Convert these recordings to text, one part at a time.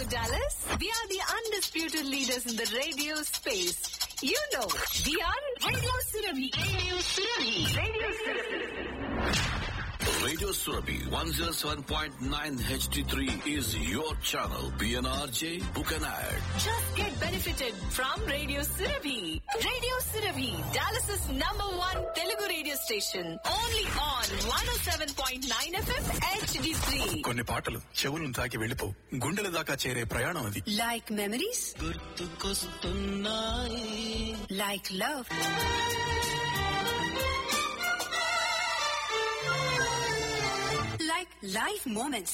Dallas? We are the undisputed leaders in the radio space. You know, we are Radio Surabhi. Radio Surabhi. Radio Surabhi. Radio Surabhi 107.9 HD3 is your channel. PNRJ, book an ad. Just get benefited from Radio Surabhi. Radio Surabhi, Dallas's #1 Telugu radio station. Only on 107.9 FM HD3. కొన్ని పాటలు చెవులను తాకి వెళ్ళిపో గుండెల దాకా చేరే ప్రయాణం అది. Like memories? Like love? Like life moments.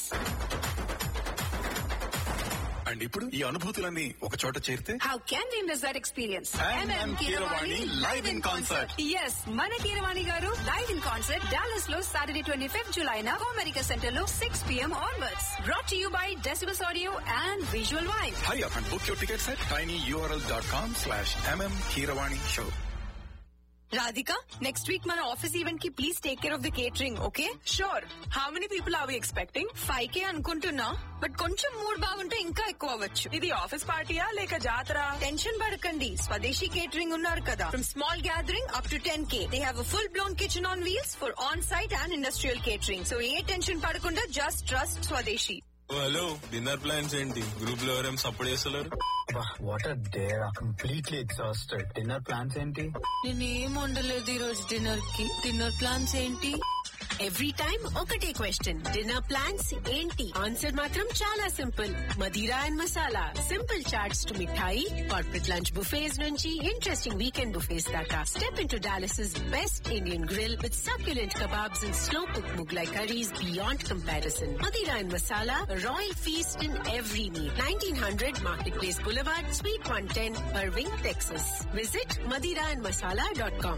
And ఇప్పుడు ఈ అనుభూతులన్నీ ఒక చోట చేరితే How can we miss that experience? MM Keeravani live in concert. Yes, మన కీరవాణి గారు లైవ్ ఇన్ కాన్సర్ట్ డాలస్ లో Saturday 25th July నా అమెరికా సెంటర్ లో 6 PM onwards. Brought to you by Decibels Audio and Visual Vibe. Hurry up and book your tickets at tinyurl.com/MM Keeravani show. Radhika, next week మన office event కి please take care of the catering, okay? Sure. How many people are we expecting? 5K అనుకుంటున్నా, but కొంచెం mood బాగుంటే ఇంకా ఎక్కువ అవ్వచ్చు. ఇది office పార్టీయా లేక జాతర? టెన్షన్ పడకండి, స్వదేశీ కేటరింగ్ ఉన్నారు కదా. From small gathering up to 10K. They have a full blown kitchen on wheels for on-site and industrial catering. So A tension పడకుండా just trust స్వదేశీ. హలో, డిన్నర్ ప్లాన్స్ ఏంటి? గ్రూప్ లో ఎవరేం సపోర్ట్ చేస్తలేరు? What are there completely exhausted. Dinner plans ఏంటి? నేనేం వండలేదు ఈ రోజు డిన్నర్ కి. డిన్నర్ ప్లాన్స్ ఏంటి? ఎవ్రీ టైమ్ ఒకటే క్వశ్చన్, డిన్నర్ ప్లాన్స్ ఏంటి? ఆన్సర్ మాత్రం చాలా simple, Madira and masala. Simple charts to mithai, corporate lunch buffets నుంచి ఇంట్రెస్టింగ్ వీకెండ్ బుఫేస్ దాకా. Step into Dallas' best Indian grill with succulent kebabs and slow cooked Mughlai curries beyond comparison. Madira and Masala, a royal feast in every meal. 1900 Marketplace Boulevard, Suite 110, Irving, Texas. Visit madiraandmasala.com.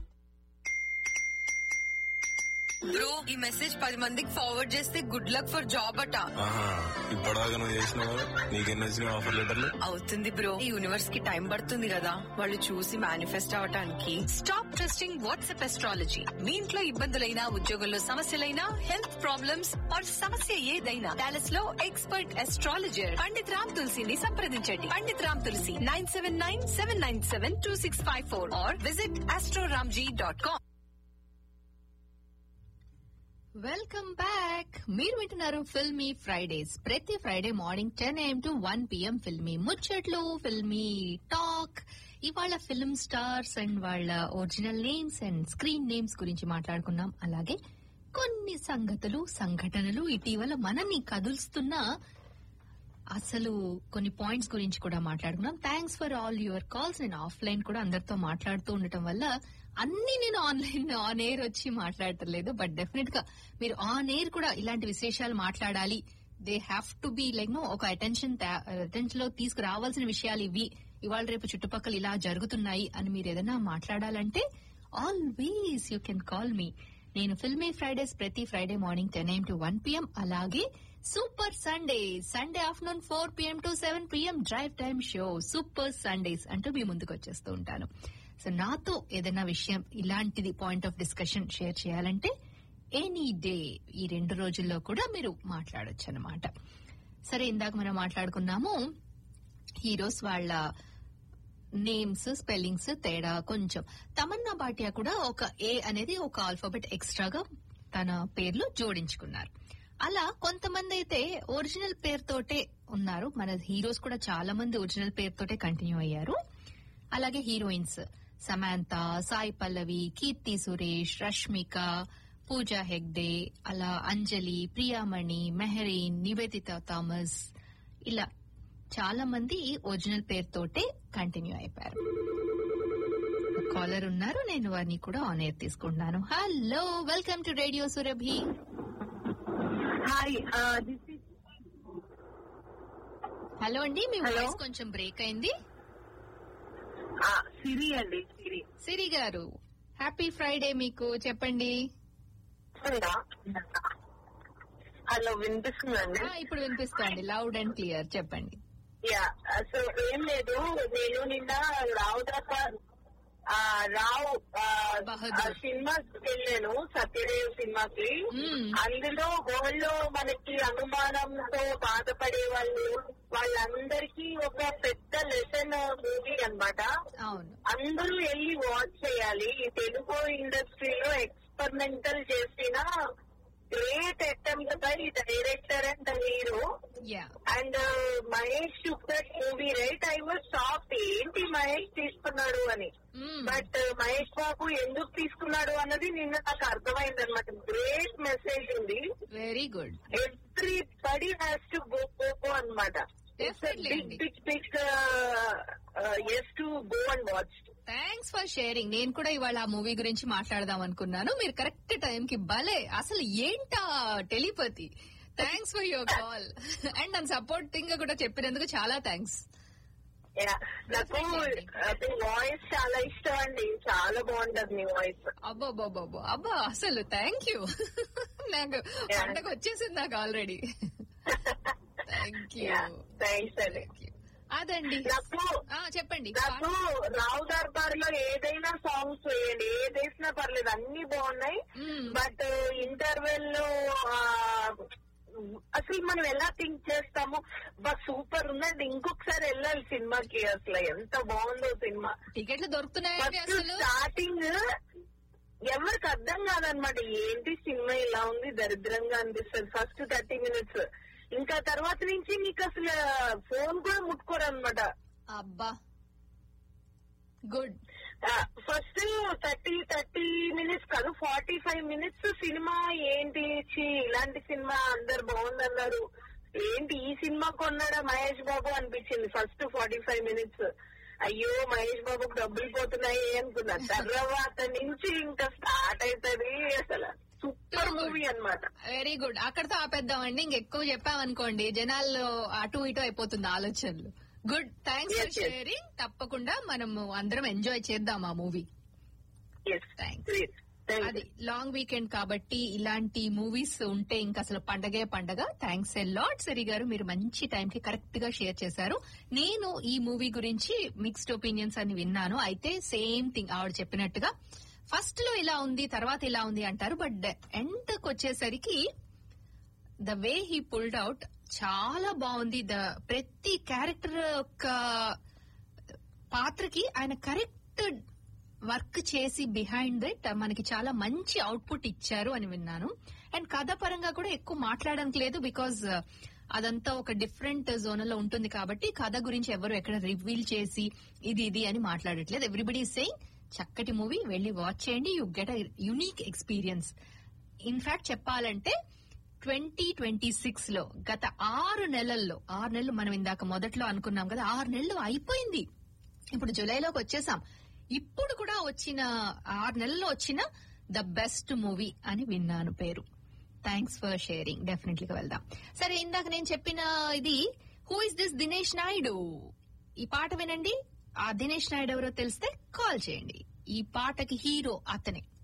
Bro, ఈ message 10 మందికి forward చేస్తే good luck for job అట. ఇప్పటిదాకా నువ్వు చేసినావు, నీకెన్ని వచ్చినాయి offer లెటర్లు? అవుతుంది బ్రో, ఈ యూనివర్స్ కి టైం పడుతుంది కదా వాళ్ళు చూసి మేనిఫెస్ట్ అవటానికి. Stop trusting WhatsApp astrology. మీ ఇంట్లో ఇబ్బందులైనా, ఉద్యోగంలో సమస్యలైనా, హెల్త్ ప్రాబ్లమ్స్ ఆర్ సమస్య ఏదైనా, డాలస్ లో ఎక్స్పర్ట్ ఎస్ట్రాలజర్ పండిత్ రామ్ తులసిని సంప్రదించండి. పండిత్ రామ్ తులసి 979-797-2654 or visit astroramji.com. Welcome back. మీరు వింటున్నారు ఫిల్మీ ఫ్రైడేస్. ప్రతి Friday morning 10 AM to 1 PM filmy ముచ్చట్లు, ఫిల్మీ టాక్. ఇవాళ ఫిల్మ్ స్టార్స్ అండ్ వాళ్ళ original names and screen names గురించి మాట్లాడుకున్నాం. అలాగే కొన్ని సంఘటనలు ఇటీవల మనల్ని కదులుస్తున్న అసలు కొన్ని పాయింట్స్ గురించి కూడా మాట్లాడుకున్నాం. Thanks for all your calls. నేను ఆఫ్లైన్ కూడా అందరితో మాట్లాడుతూ ఉండటం వల్ల అన్ని నేను ఆన్ ఎయిర్ వచ్చి మాట్లాడటలేదు. బట్ డెఫినెట్ గా మీరు ఆన్ ఎయిర్ కూడా ఇలాంటి విశేషాలు మాట్లాడాలి. They have to be like ఒక అటెన్షన్ లో తీసుకురావాల్సిన విషయాలు ఇవి. ఇవాళ రేపు చుట్టుపక్కల ఇలా జరుగుతున్నాయి అని మీరు ఏదైనా మాట్లాడాలంటే always you can call me. నేను ఫిల్మీ ఫ్రైడేస్ ప్రతి Friday morning 10 AM to 1 PM. అలాగే super Sunday afternoon 4 PM to 7 PM drive time show super Sundays అంటూ మీ ముందుకు వచ్చేస్తూ ఉంటాను. సో నాతో ఏదైనా విషయం ఇలాంటిది పాయింట్ ఆఫ్ డిస్కషన్ షేర్ చేయాలంటే ఎనీ డే ఈ 2 రోజుల్లో కూడా మీరు మాట్లాడొచ్చు అన్నమాట. సరే, ఇందాక మనం మాట్లాడుకున్నాము హీరోస్ వాళ్ళ నేమ్స్ స్పెల్లింగ్స్ తేడా కొంచెం. తమన్నా భాటియా కూడా ఒక ఏ అనేది ఒక ఆల్ఫాబెట్ ఎక్స్ట్రాగా తన పేర్లు జోడించుకున్నారు. అలా కొంతమంది అయితే ఒరిజినల్ పేరుతోటే ఉన్నారు. మన హీరోస్ కూడా చాలా మంది ఒరిజినల్ పేరుతోటే కంటిన్యూ అయ్యారు. అలాగే హీరోయిన్స్ సమాంత, సాయి పల్లవి, కీర్తి సురేష్, రష్మిక, పూజా హెగ్డే, అలా అంజలి, ప్రియామణి, మెహరీన్, నివేదిత థామస్, ఇలా చాలా మంది ఒరిజినల్ పేరుతోటే కంటిన్యూ అయిపోయారు. కాలర్ ఉన్నారు, నేను వారిని కూడా ఆన్ ఎయిర్ తీసుకుంటున్నాను. Hello, welcome to radio Surabhi. Hello అండి, మీ వాయిస్ కొంచెం బ్రేక్ అయింది. సిరి గారు, హ్యాపీ ఫ్రైడే మీకు. చెప్పండి. హలో, వినిపిస్తుందండి? ఇప్పుడు వినిపిస్తుంది, లౌడ్ అండ్ క్లియర్. చెప్పండి. సో ఏం లేదు, నేను నిన్న రావు బహదూర్. సినిమాకి వెళ్ళాను, సత్యదేవ్ సినిమాకి. అందులో వరల్డ్ మనకి అనుమానంతో బాధపడే వాళ్ళందరికీ ఒక పెద్ద లెసన్ మూవీ అన్నమాట. అందరూ వెళ్ళి వాచ్ చేయాలి. ఈ తెలుగు ఇండస్ట్రీలో ఎక్స్పెరిమెంటల్ చేసిన great attempt by director and the hero. And Mahesh took that movie, right? I was shocked. ఏంటి మహేష్ తీసుకున్నాడు అని. బట్ మహేష్ బాబు ఎందుకు తీసుకున్నాడు అన్నది నిన్న నాకు అర్థమైంది అనమాట. గ్రేట్ మెసేజ్ ఉంది. Very good. Everybody has to go అనమాట. Big yes to go and watch. Thanks for sharing. నేను కూడా ఇవాళ ఆ మూవీ గురించి మాట్లాడదాం అనుకున్నాను. మీరు కరెక్ట్ టైం కి భలే, అసలు ఏంటా telepathy. Thanks for your call and నన్ను సపోర్టింగ్ గా కూడా చెప్పినందుకు చాలా థ్యాంక్స్. నాకు వాయిస్ చాలా ఇష్టం అండి, చాలా బాగుంటది మీ వాయిస్. అబ్బా అసలు థ్యాంక్ యూ. నాకు పండగ వచ్చేసింది నాకు ఆల్రెడీ. Thank you. థ్యాంక్స్ అండి. అదండి. నాకు చెప్పండి. నాకు రావు దర్బార్ లో ఏదైనా సాంగ్స్ వేయండి, ఏదేసినా పర్లేదు, అన్ని బాగున్నాయి. బట్ ఇంటర్వెల్ లో అసలు మనం ఎలా థింక్ చేస్తాము, బట్ సూపర్ ఉందండి, ఇంకొకసారి వెళ్ళాలి సినిమాకి. అసలు ఎంత బాగుందో సినిమా. టికెట్లు దొరుకుతున్నాయి. స్టార్టింగ్ ఎవరికి అర్థం కాదనమాట, ఏంటి సినిమా ఇలా ఉంది, దరిద్రంగా అనిపిస్తుంది ఫస్ట్ 30 minutes. ఇంకా తర్వాత నుంచి మీకు అసలు ఫోన్ కూడా ముట్టుకోరు అనమాట. అబ్బా గుడ్. ఫస్ట్ 30 minutes కాదు, 45 minutes సినిమా ఏంటి ఇలాంటి సినిమా, అందరు బాగుందన్నారు, ఏంటి ఈ సినిమా కొన్నాడా మహేష్ బాబు అనిపించింది ఫస్ట్ 45 minutes. అయ్యో మహేష్ బాబుకు డబ్బులు పోతున్నాయి అనుకున్నా. తర్వాత నుంచి ఇంకా స్టార్ట్ అవుతుంది. అసలు సూపర్ మూవీ అన్నమాట. Very good. అక్కడతో ఆపేద్దామండి, ఇంకెక్కువ చెప్పామనుకోండి జనాల్లో అటు ఇటు అయిపోతుంది ఆలోచనలు. గుడ్. Thanks for sharing. తప్పకుండా మనము అందరం ఎంజాయ్ చేద్దాం ఆ మూవీ. అది లాంగ్ వీకెండ్ కాబట్టి ఇలాంటి మూవీస్ ఉంటే ఇంకా అసలు పండగే పండగ. థ్యాంక్స్ ఎ లాట్ సిరి గారు, మీరు మంచి టైం కి కరెక్ట్ గా షేర్ చేశారు. నేను ఈ మూవీ గురించి మిక్స్డ్ ఒపీనియన్స్ అని విన్నాను. అయితే సేమ్ థింగ్ ఆవిడ చెప్పినట్టుగా ఫస్ట్ లో ఇలా ఉంది, తర్వాత ఇలా ఉంది అంటారు. బట్ ఎండ్ వచ్చేసరికి the way he pulled out చాలా బాగుంది. ప్రతి క్యారెక్టర్ యొక్క పాత్రకి ఆయన కరెక్ట్ వర్క్ చేసి బిహైండ్ దట్ మనకి చాలా మంచి అవుట్పుట్ ఇచ్చారు అని విన్నాను. అండ్ కథ పరంగా కూడా ఎక్కువ మాట్లాడడానికి లేదు, బికాజ్ అదంతా ఒక డిఫరెంట్ జోన్ లో ఉంటుంది కాబట్టి కథ గురించి ఎవరు ఎక్కడ రివీల్ చేసి ఇది అని మాట్లాడట్లేదు. ఎవ్రీబడి ఈజ్ సేయింగ్ చక్కటి మూవీ, వెళ్లి వాచ్ చేయండి. You get a unique experience. In fact చెప్పాలంటే 2026 లో గత 6 నెలల్లో, 6 నెలలు మనం ఇందాక మొదట్లో అనుకున్నాం కదా, 6 నెలలు అయిపోయింది. ఇప్పుడు జూలైలోకి వచ్చేసాం. ఇప్పుడు కూడా వచ్చిన 6 నెలల్లో వచ్చిన ద బెస్ట్ మూవీ అని విన్నాను పేరు. Thanks for sharing. డెఫినెట్లీగా వెళ్దాం. సరే, ఇందాక నేను చెప్పిన ఇది who is this Dinesh Naidu, ఈ పాట వినండి. ఆ దినేష్ నాయుడు ఎవరో తెలిస్తే కాల్ చేయండి. ఈ పాటకి హీరో అతనే.